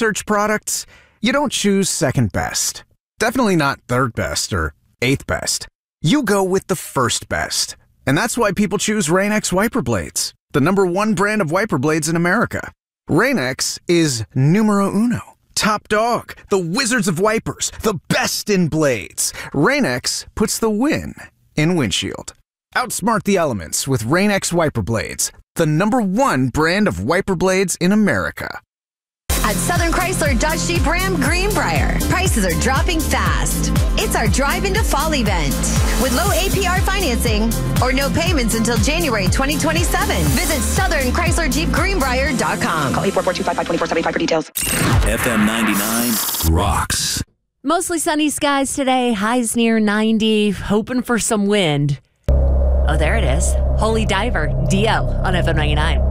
research products, you don't choose second best. Definitely not third best or eighth best. You go with the first best. And that's why people choose Rain-X wiper blades, the #1 brand of wiper blades in America. Rain-X is numero uno. Top dog, the wizards of wipers, the best in blades. Rain-X puts the win in windshield. Outsmart the elements with Rain-X wiper blades, the #1 brand of wiper blades in America. At Southern Chrysler Dodge Jeep Ram Greenbrier, prices are dropping fast. It's our Drive into Fall event with low APR financing or no payments until January 2027. Visit southernchrislерjeepgreenbrier.com. Call 844-255-2475 for details. FM 99 rocks. Mostly sunny skies today. Highs near 90. Hoping for some wind. Oh, there it is. Holy Diver, Dio on FM 99.